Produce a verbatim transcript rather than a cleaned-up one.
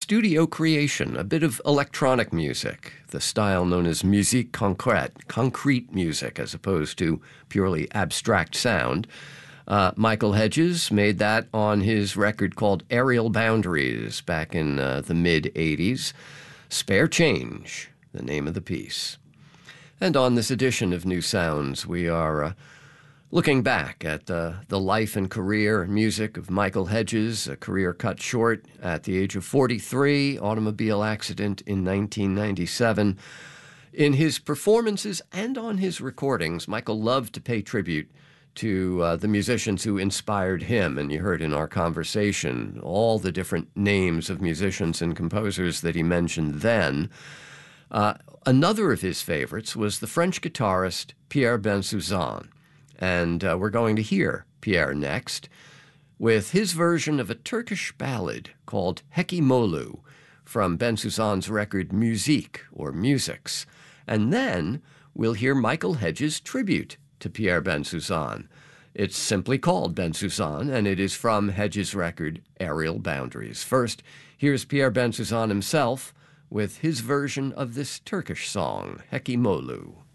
studio creation, a bit of electronic music, the style known as musique concrète, concrete music, as opposed to purely abstract sound. Uh, Michael Hedges made that on his record called Aerial Boundaries back in uh, the mid-eighties. Spare Change, the name of the piece. And on this edition of New Sounds, we are uh, looking back at uh, the life and career and music of Michael Hedges, a career cut short at the age of forty-three, automobile accident in nineteen ninety-seven. In his performances and on his recordings, Michael loved to pay tribute to uh, the musicians who inspired him. And you heard in our conversation all the different names of musicians and composers that he mentioned then. Uh, another of his favorites was the French guitarist Pierre Bensusan. And uh, we're going to hear Pierre next with his version of a Turkish ballad called Hekimolu from Bensusan's record Musique, or Musics. And then we'll hear Michael Hedges' tribute to Pierre Bensusan. It's simply called Bensusan, and it is from Hedges' record Aerial Boundaries. First, here's Pierre Bensusan himself with his version of this Turkish song, Hekimolu.